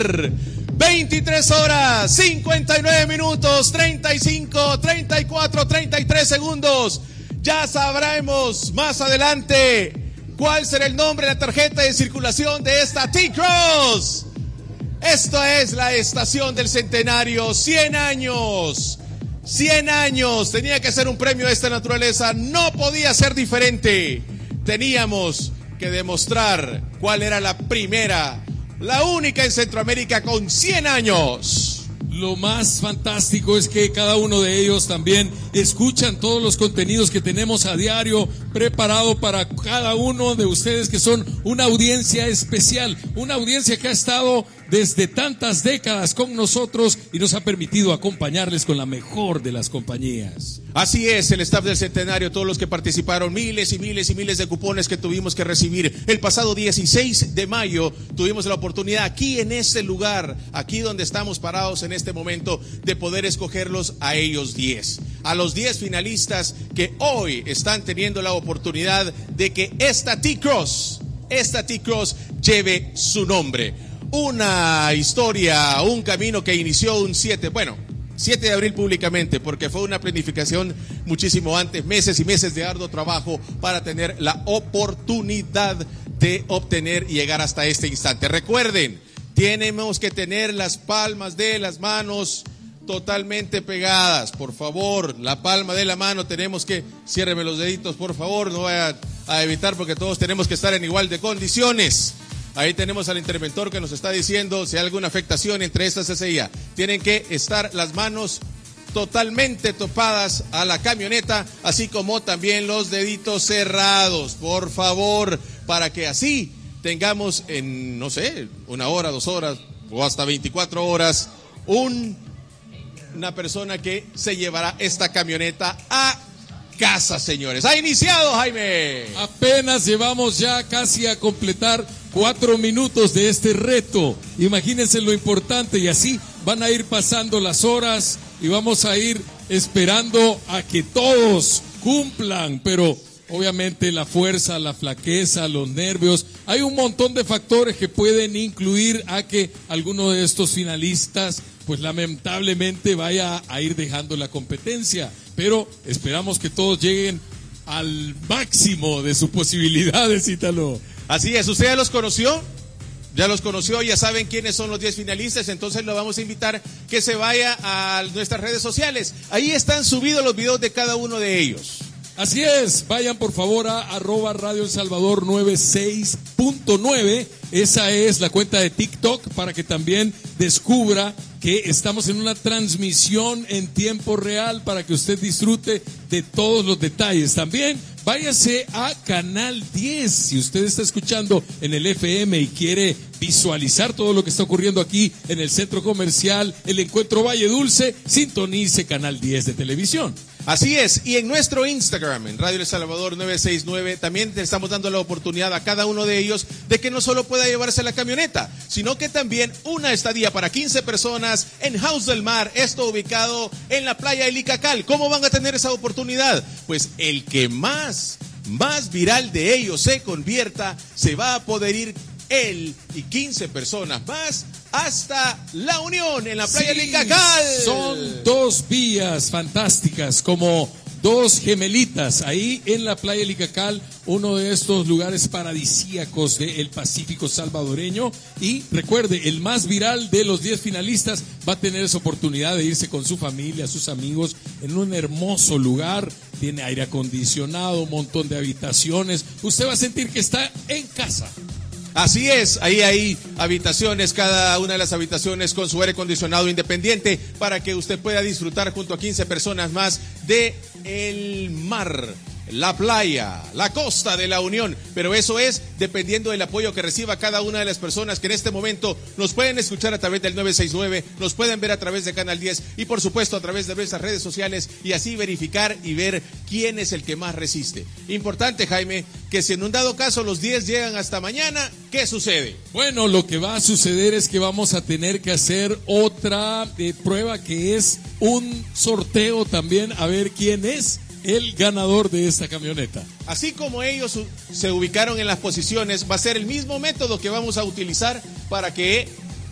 iniciar. 23 horas, 59 minutos, 35, 34, 33 segundos. Ya sabremos más adelante cuál será el nombre de la tarjeta de circulación de esta T-Cross. Esto es la estación del centenario, 100 años. 100 años, tenía que ser un premio de esta naturaleza, no podía ser diferente. Teníamos que demostrar cuál era la primera, la única en Centroamérica con 100 años. Lo más fantástico es que cada uno de ellos también escuchan todos los contenidos que tenemos a diario preparado para cada uno de ustedes, que son una audiencia especial, una audiencia que ha estado desde tantas décadas con nosotros y nos ha permitido acompañarles con la mejor de las compañías. Así es, el staff del centenario, todos los que participaron, miles y miles y miles de cupones que tuvimos que recibir. El pasado 16 de mayo tuvimos la oportunidad aquí en este lugar, aquí donde estamos parados en este momento, de poder escogerlos a ellos 10. A los 10 finalistas que hoy están teniendo la oportunidad de que esta T-Cross lleve su nombre. Una historia, un camino que inició un 7 de abril públicamente, porque fue una planificación muchísimo antes, meses y meses de arduo trabajo para tener la oportunidad de obtener y llegar hasta este instante. Recuerden, tenemos que tener las palmas de las manos totalmente pegadas, por favor, la palma de la mano tenemos que, ciérreme los deditos por favor, no vaya a evitar porque todos tenemos que estar en igual de condiciones. Ahí tenemos al interventor que nos está diciendo si hay alguna afectación entre estas SIA. Tienen que estar las manos totalmente topadas a la camioneta, así como también los deditos cerrados, por favor, para que así tengamos en, no sé, 1 hora, 2 horas o hasta 24 horas, una persona que se llevará esta camioneta a casa, señores. ¿Ha iniciado, Jaime? Apenas llevamos ya casi a completar 4 minutos de este reto. Imagínense lo importante, y así van a ir pasando las horas y vamos a ir esperando a que todos cumplan, pero obviamente la fuerza, la flaqueza, los nervios, hay un montón de factores que pueden incluir a que alguno de estos finalistas pues lamentablemente vaya a ir dejando la competencia, pero esperamos que todos lleguen al máximo de sus posibilidades, Ítalo. Así es, ¿usted ya los conoció? Ya saben quiénes son los 10 finalistas, entonces lo vamos a invitar que se vaya a nuestras redes sociales. Ahí están subidos los videos de cada uno de ellos. Así es, vayan por favor a @Radio El Salvador 96.9, esa es la cuenta de TikTok, para que también descubra que estamos en una transmisión en tiempo real para que usted disfrute de todos los detalles. También váyase a Canal 10, si usted está escuchando en el FM y quiere visualizar todo lo que está ocurriendo aquí en el centro comercial, el Encuentro Valle Dulce, sintonice Canal 10 de televisión. Así es, y en nuestro Instagram, en Radio El Salvador 969, también te estamos dando la oportunidad a cada uno de ellos de que no solo pueda llevarse la camioneta, sino que también una estadía para 15 personas en House del Mar, esto ubicado en la playa de Licacal. ¿Cómo van a tener esa oportunidad? Pues el que más viral de ellos se convierta, se va a poder ir él y 15 personas más hasta La Unión en la playa de Licacal. Son 2 vías fantásticas, como 2 gemelitas ahí en la playa de Licacal, uno de estos lugares paradisíacos del Pacífico salvadoreño. Y recuerde, el más viral de los 10 finalistas va a tener esa oportunidad de irse con su familia, sus amigos, en un hermoso lugar. Tiene aire acondicionado, un montón de habitaciones. Usted va a sentir que está en casa. Así es, ahí hay habitaciones, cada una de las habitaciones con su aire acondicionado independiente para que usted pueda disfrutar junto a 15 personas más de el mar, la playa, la costa de La Unión. Pero eso es dependiendo del apoyo que reciba cada una de las personas que en este momento nos pueden escuchar a través del 969, nos pueden ver a través de Canal 10 y por supuesto a través de nuestras redes sociales, y así verificar y ver quién es el que más resiste. Importante, Jaime, que si en un dado caso los 10 llegan hasta mañana, ¿qué sucede? Bueno, lo que va a suceder es que vamos a tener que hacer otra prueba, que es un sorteo también, a ver quién es el ganador de esta camioneta. Así como ellos se ubicaron en las posiciones, va a ser el mismo método que vamos a utilizar para que